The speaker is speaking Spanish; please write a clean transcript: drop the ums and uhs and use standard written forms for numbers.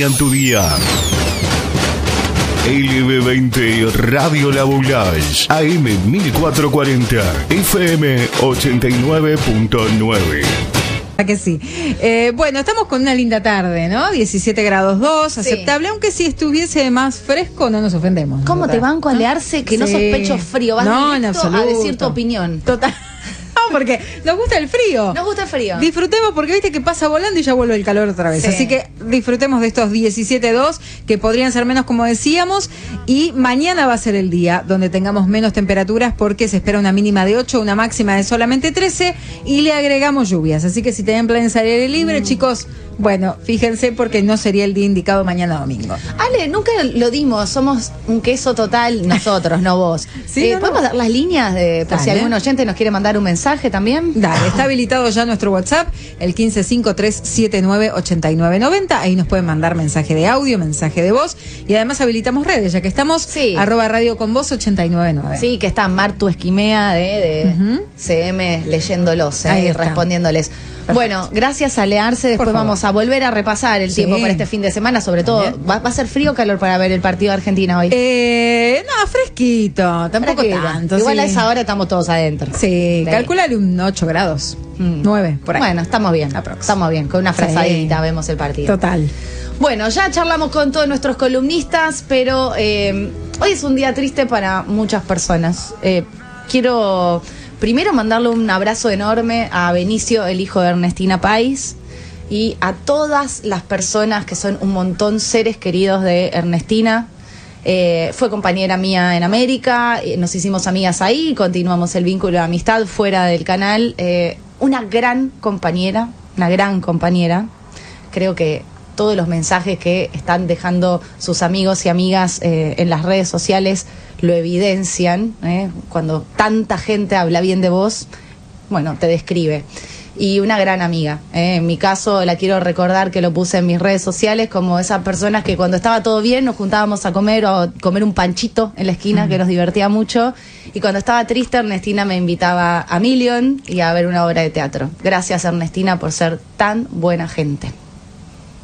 en tu día. LB20 Radio La Boulage, AM 1440, FM 89.9. Que sí. Bueno, estamos con una linda tarde, ¿no? 17 grados 2, aceptable, aunque si estuviese más fresco no nos ofendemos. ¿Cómo te banco a learse que no sospecho frío? Vas directo a decir tu opinión. Total. No, porque nos gusta el frío. Nos gusta el frío. Disfrutemos porque viste que pasa volando y ya vuelve el calor otra vez. Sí. Así que disfrutemos de estos 17.2 que podrían ser menos como decíamos. Y mañana va a ser el día donde tengamos menos temperaturas porque se espera una mínima de 8, una máxima de solamente 13 y le agregamos lluvias. Así que si tienen planes al aire libre, chicos, bueno, fíjense porque no sería el día indicado mañana domingo. Ale, nunca lo dimos, somos un queso total nosotros, no vos. ¿Sí? ¿Podemos dar las líneas por si algún oyente nos quiere mandar un mensaje también? Dale, está habilitado ya nuestro WhatsApp, el 1553798990. Ahí nos pueden mandar mensaje de audio, mensaje de voz. Y además habilitamos redes, ya que estamos @radio con vos 899. Sí, que está Martu Esquimea de CM leyéndolos, respondiéndoles. Perfecto. Bueno, gracias a Learse. Después vamos a volver a repasar el tiempo para este fin de semana. Sobre todo, ¿va a ser frío o calor para ver el partido de Argentina hoy? No, fresquito, tampoco tanto. Igual a esa hora estamos todos adentro. Sí, calculale un 8 grados, 9, por ahí. Bueno, estamos bien, estamos bien. Con una frazadita vemos el partido. Total. Bueno, ya charlamos con todos nuestros columnistas, pero hoy es un día triste para muchas personas. Quiero primero mandarle un abrazo enorme a Benicio, el hijo de Ernestina Pais, y a todas las personas que son un montón seres queridos de Ernestina. Fue compañera mía en América, nos hicimos amigas ahí, continuamos el vínculo de amistad fuera del canal. Una gran compañera. Creo que todos los mensajes que están dejando sus amigos y amigas en las redes sociales lo evidencian. Cuando tanta gente habla bien de vos, bueno, te describe. Y una gran amiga. En mi caso la quiero recordar, que lo puse en mis redes sociales, como esas personas que cuando estaba todo bien nos juntábamos a comer o a comer un panchito en la esquina, que nos divertía mucho. Y cuando estaba triste, Ernestina me invitaba a Million y a ver una obra de teatro. Gracias, Ernestina, por ser tan buena gente.